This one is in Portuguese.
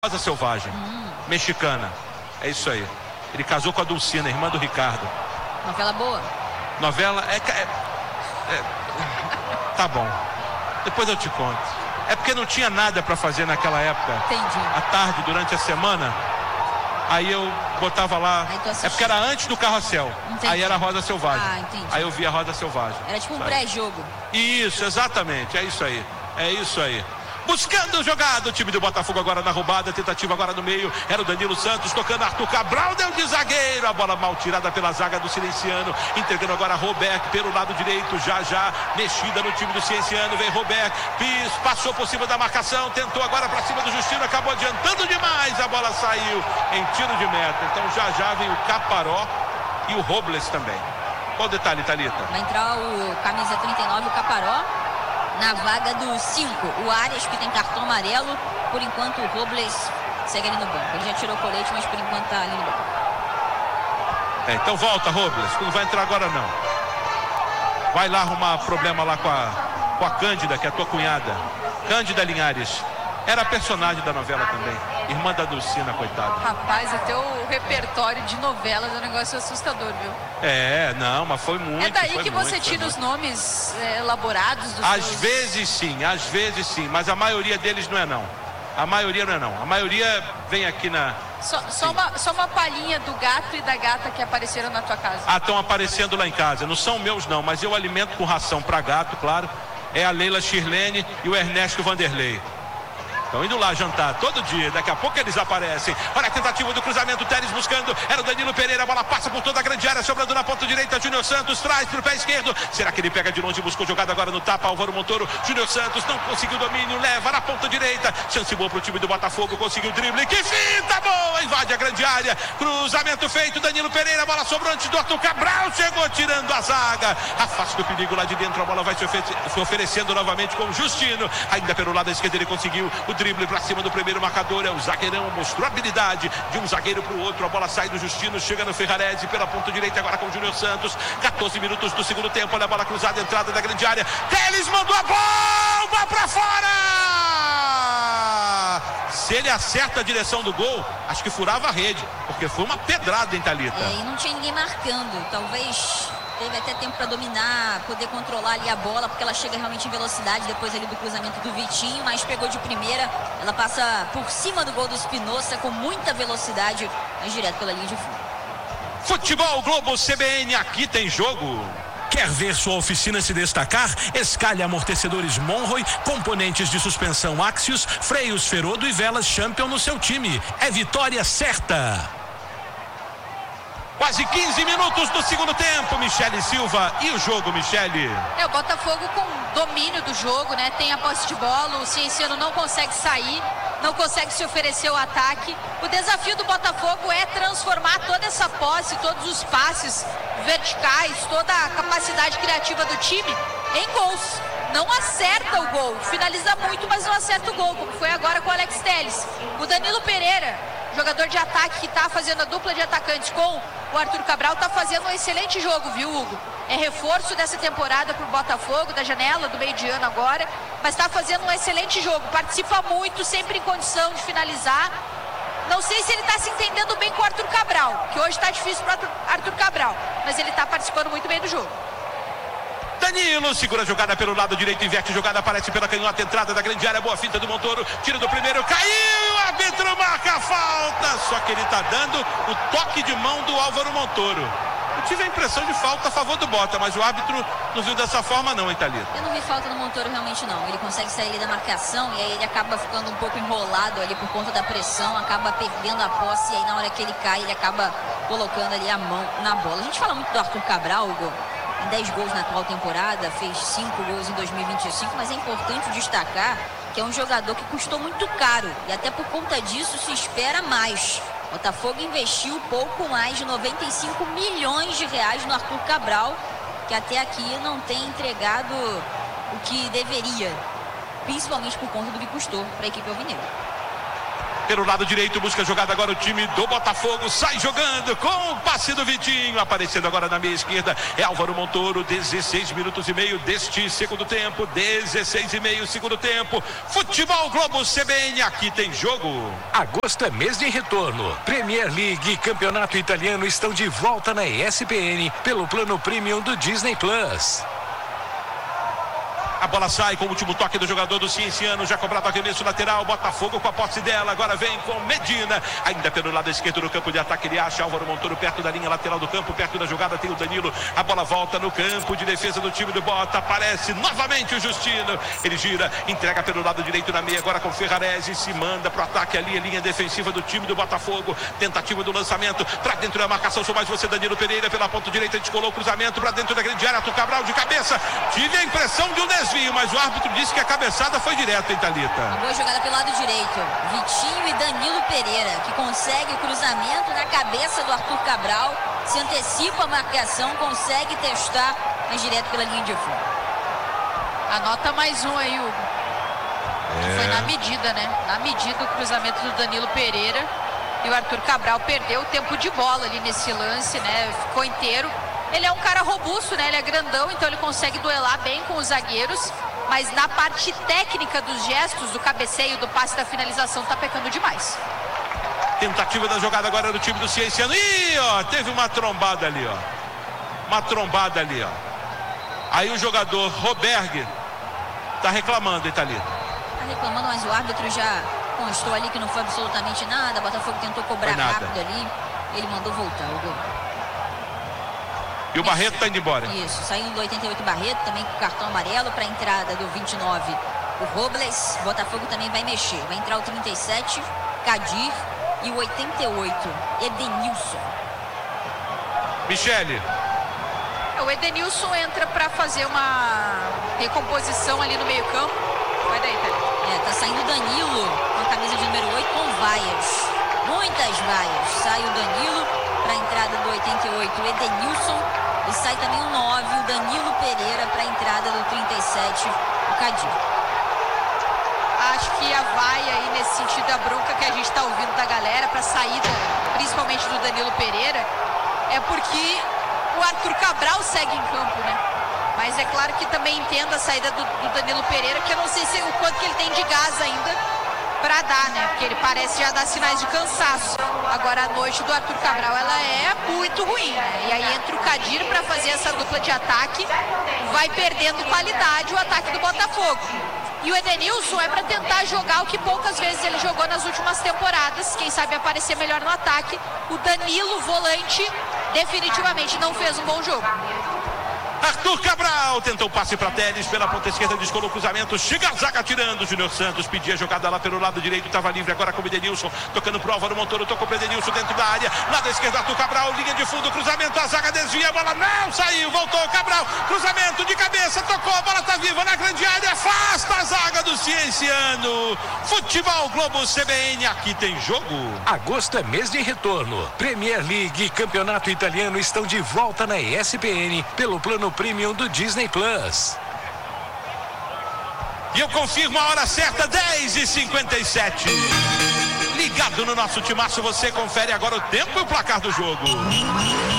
Rosa Selvagem, mexicana. É isso aí. Ele casou com a Dulcina, irmã do Ricardo. Novela boa? Novela tá bom. Depois eu te conto. É porque não tinha nada pra fazer naquela época. Entendi. À tarde, durante a semana. Aí eu botava lá. É porque era antes do Carrossel. Entendi. Aí era Rosa Selvagem. Ah, entendi. Aí eu via a Rosa Selvagem. Era tipo um pré-jogo. Isso, exatamente. É isso aí. É isso aí. Buscando jogada, o time do Botafogo agora na roubada, tentativa agora no meio, era o Danilo Santos, tocando Arthur Cabral, deu de zagueiro, a bola mal tirada pela zaga do Cienciano, entregando agora a Roberto pelo lado direito, já mexida no time do Cienciano, vem Roberto, passou por cima da marcação, tentou agora para cima do Justino, acabou adiantando demais, a bola saiu em tiro de meta, então já vem o Caparó e o Robles também. Qual o detalhe, Thalita? Vai entrar o camisa 39, o Caparó, na vaga do 5, o Arias, que tem cartão amarelo. Por enquanto o Robles segue ali no banco. Ele já tirou o colete, mas por enquanto tá ali no banco. Então volta, Robles. Não vai entrar agora não. Vai lá arrumar problema lá com a Cândida, que é a tua cunhada. Cândida Linhares. Era a personagem da novela também. Irmã da Dulcina, coitada. Rapaz, até o repertório de novelas é um negócio assustador, viu? Não, mas foi muito. É daí que você tira os nomes elaborados dos Às vezes sim, mas a maioria deles não é não. A maioria não é não. A maioria vem aqui na... Só uma palhinha do gato e da gata que apareceram na tua casa. Estão aparecendo lá em casa. Não são meus não, mas eu alimento com ração para gato, claro. É a Leila Shirlene e o Ernesto Vanderlei. Estão indo lá jantar todo dia, daqui a pouco eles aparecem. Olha a tentativa do cruzamento, Teres buscando, era o Danilo Pereira, a bola passa por toda a grande área, sobrando na ponta direita, Júnior Santos traz para o pé esquerdo. Será que ele pega de longe, buscou jogada agora no tapa, Álvaro Montoro, Júnior Santos não conseguiu domínio, leva na ponta direita, chance boa para o time do Botafogo, conseguiu o drible, que finta boa, invade a grande área, cruzamento feito, Danilo Pereira, a bola sobrou antes do Arthur Cabral, chegou tirando a zaga, afasta o perigo lá de dentro, a bola vai se oferecendo novamente com o Justino, ainda pelo lado esquerdo ele conseguiu o drible para cima do primeiro marcador, é o zagueirão, mostrou a habilidade de um zagueiro para o outro, a bola sai do Justino, chega no Ferrarese pela ponta direita agora com o Júnior Santos, 14 minutos do segundo tempo, olha a bola cruzada, entrada da grande área, Teles mandou a bomba para fora! Se ele acerta a direção do gol, acho que furava a rede, porque foi uma pedrada, hein, Thalita? E não tinha ninguém marcando, talvez... Teve até tempo para dominar, poder controlar ali a bola, porque ela chega realmente em velocidade depois ali do cruzamento do Vitinho, mas pegou de primeira, ela passa por cima do gol do Espinosa com muita velocidade, mas direto pela linha de fundo. Futebol Globo CBN, aqui tem jogo. Quer ver sua oficina se destacar? Escalhe amortecedores Monroy, componentes de suspensão Axios, freios Ferodo e velas Champion no seu time. É vitória certa. Quase 15 minutos do segundo tempo, Michele Silva. E o jogo, Michele? O Botafogo com domínio do jogo, né? Tem a posse de bola, o Cienciano não consegue sair, não consegue se oferecer o ataque. O desafio do Botafogo é transformar toda essa posse, todos os passes verticais, toda a capacidade criativa do time em gols. Não acerta o gol, finaliza muito, mas não acerta o gol, como foi agora com o Alex Telles. O Danilo Pereira, jogador de ataque que está fazendo a dupla de atacantes com o Arthur Cabral, está fazendo um excelente jogo, viu, Hugo? É reforço dessa temporada para o Botafogo, da janela do meio de ano agora, mas está fazendo um excelente jogo, participa muito, sempre em condição de finalizar. Não sei se ele está se entendendo bem com o Arthur Cabral, que hoje está difícil para o Arthur Cabral, mas ele está participando muito bem do jogo. Danilo segura a jogada pelo lado direito, inverte a jogada, aparece pela canhota, entrada da grande área, boa finta do Montoro, tira do primeiro, caiu, o árbitro marca a falta, só que ele está dando o toque de mão do Álvaro Montoro. Eu tive a impressão de falta a favor do Bota, mas o árbitro não viu dessa forma não, hein, Thalita? Eu não vi falta no Montoro realmente não, ele consegue sair ali da marcação e aí ele acaba ficando um pouco enrolado ali por conta da pressão, acaba perdendo a posse e aí na hora que ele cai ele acaba colocando ali a mão na bola. A gente fala muito do Arthur Cabral, Hugo, em 10 gols na atual temporada, fez 5 gols em 2025, mas é importante destacar que é um jogador que custou muito caro e até por conta disso se espera mais. O Botafogo investiu pouco mais de 95 milhões de reais no Arthur Cabral, que até aqui não tem entregado o que deveria, principalmente por conta do que custou para a equipe alvinegra. Pelo lado direito, busca a jogada agora o time do Botafogo. Sai jogando com o passe do Vitinho. Aparecendo agora na meia esquerda é Álvaro Montoro. 16 minutos e meio deste segundo tempo. 16 e meio segundo tempo. Futebol Globo CBN, aqui tem jogo. Agosto é mês de retorno. Premier League e Campeonato Italiano estão de volta na ESPN pelo plano Premium do Disney Plus. A bola sai com o último toque do jogador do Cienciano, já cobrado arremesso lateral, Botafogo com a posse dela, agora vem com Medina, ainda pelo lado esquerdo do campo de ataque, ele acha Álvaro Montoro perto da linha lateral do campo, perto da jogada tem o Danilo, a bola volta no campo de defesa do time do Bota, aparece novamente o Justino, ele gira, entrega pelo lado direito na meia, agora com Ferrarese, se manda pro ataque ali, a linha defensiva do time do Botafogo, tentativa do lançamento, pra dentro da marcação, só mais você, Danilo Pereira, pela ponta direita, descolou o cruzamento, pra dentro da grande área, Arthur Cabral de cabeça, tive a impressão de um desvio, mas o árbitro disse que a cabeçada foi direta, hein, Thalita? Uma boa jogada pelo lado direito. Vitinho e Danilo Pereira, que consegue o cruzamento na cabeça do Arthur Cabral, se antecipa a marcação, consegue testar, mas direto pela linha de fundo. Anota mais um aí, Hugo. Foi na medida, né? Na medida o cruzamento do Danilo Pereira. E o Arthur Cabral perdeu o tempo de bola ali nesse lance, né? Ficou inteiro. Ele é um cara robusto, né? Ele é grandão, então ele consegue duelar bem com os zagueiros. Mas na parte técnica dos gestos, do cabeceio, do passe, da finalização, tá pecando demais. Tentativa da jogada agora do time do Cienciano. Ih, ó, teve uma trombada ali, ó. Uma trombada ali, ó. Aí o jogador Roberg tá reclamando, hein, Thalita? Tá reclamando, mas o árbitro já constou ali que não foi absolutamente nada. O Botafogo tentou cobrar rápido ali. Ele mandou voltar o gol. E o Barreto tá indo embora. Isso, saindo do 88 Barreto, também com cartão amarelo para a entrada do 29, o Robles. O Botafogo também vai mexer. Vai entrar o 37, Kadir, e o 88, Edenilson. Michele. O Edenilson entra para fazer uma recomposição ali no meio campo. Vai daí, Thalita. Tá saindo o Danilo com a camisa de número 8 com vaias. Muitas vaias. Sai o Danilo para a entrada do 88, Edenilson. E sai também o 9, o Danilo Pereira, para a entrada do 37, o Kadir. Acho que a vaia aí nesse sentido, a bronca que a gente está ouvindo da galera para a saída, principalmente do Danilo Pereira, é porque o Arthur Cabral segue em campo, né? Mas é claro que também entendo a saída do Danilo Pereira, que eu não sei o quanto que ele tem de gás ainda para dar, né? Porque ele parece já dar sinais de cansaço. Agora a noite do Arthur Cabral, ela é muito ruim, né? E aí entra o Kadir para fazer essa dupla de ataque, vai perdendo qualidade o ataque do Botafogo. E o Edenilson é para tentar jogar o que poucas vezes ele jogou nas últimas temporadas, quem sabe aparecer melhor no ataque. O Danilo, volante, definitivamente não fez um bom jogo. Arthur Cabral tentou o passe para Teles pela ponta esquerda, descolou o cruzamento, chega a zaga tirando. Júnior Santos pedia a jogada lá pelo lado direito, estava livre agora com o Edenilson, tocando pro Álvaro Montoro, tocou pro Edenilson dentro da área, lado esquerdo Arthur Cabral, linha de fundo, cruzamento, a zaga desvia, a bola não saiu, voltou Cabral, cruzamento de cabeça, tocou, a bola tá viva na grande área, afasta a zaga do Cienciano. Futebol Globo CBN, aqui tem jogo. Agosto é mês de retorno. Premier League e Campeonato Italiano estão de volta na ESPN pelo plano Premium do Disney Plus. E eu confirmo a hora certa, 10h57. Ligado no nosso timaço, você confere agora o tempo e o placar do jogo.